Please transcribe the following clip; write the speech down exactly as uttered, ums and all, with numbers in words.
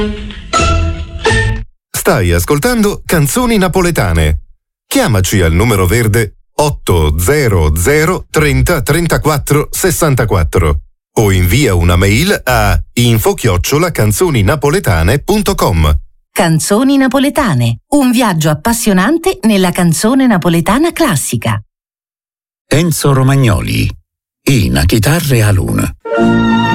Stai ascoltando Canzoni Napoletane. Chiamaci al numero verde otto zero zero trenta trentaquattro sessantaquattro o invia una mail a info chiocciola canzoninapoletane punto com. Canzoni Napoletane, un viaggio appassionante nella canzone napoletana classica. Enzo Romagnoli, Ina chitarre a luna.